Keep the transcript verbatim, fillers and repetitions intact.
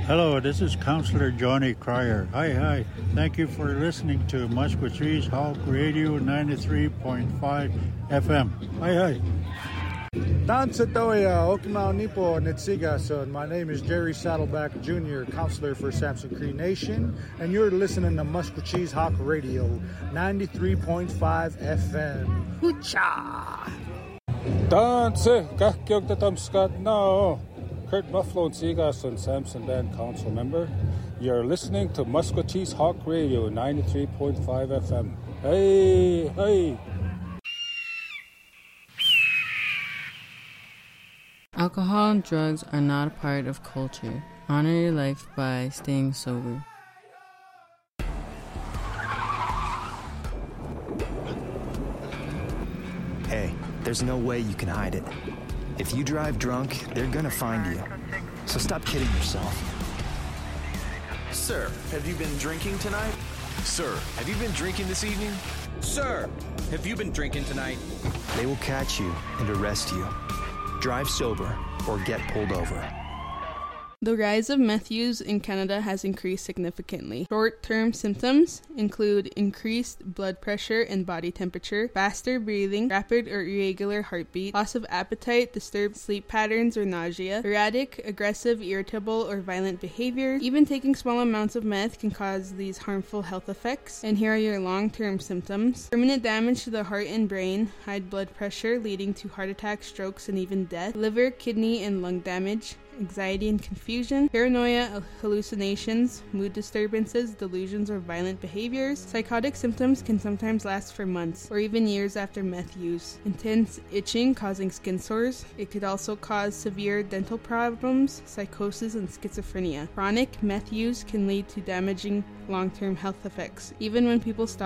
Hello, this is Counselor Johnny Cryer. Hi, hi. Thank you for listening to Musquetee's Hawk Radio ninety-three point five F M. Hi, hi. Dan Satoya, Okinawa Nipo, Nitsigason. My name is Jerry Saddleback Junior, Counselor for Samson Cree Nation, and you're listening to Musquetee's Hawk Radio ninety-three point five F M. Hoocha! Dance, Gakgyog the Tamskat now. Kurt Buffalo and Seagasson, Samson Band Council member. You're listening to Musquetee's Hawk Radio ninety-three point five F M. Hey, hey. Alcohol and drugs are not a part of culture. Honor your life by staying sober. Hey, there's no way you can hide it. If you drive drunk, they're gonna find you. So stop kidding yourself. Sir, have you been drinking tonight? Sir, have you been drinking this evening? Sir, have you been drinking tonight? They will catch you and arrest you. Drive sober or get pulled over. The rise of meth use in Canada has increased significantly. Short-term symptoms include increased blood pressure and body temperature, faster breathing, rapid or irregular heartbeat, loss of appetite, disturbed sleep patterns or nausea, erratic, aggressive, irritable, or violent behavior. Even taking small amounts of meth can cause these harmful health effects. And here are your long-term symptoms. Permanent damage to the heart and brain, high blood pressure leading to heart attacks, strokes, and even death, liver, kidney, and lung damage, anxiety and confusion, paranoia, hallucinations, mood disturbances, delusions, or violent behaviors. Psychotic symptoms can sometimes last for months or even years after meth use. Intense itching causing skin sores. It could also cause severe dental problems, psychosis, and schizophrenia. Chronic meth use can lead to damaging long-term health effects. Even when people stop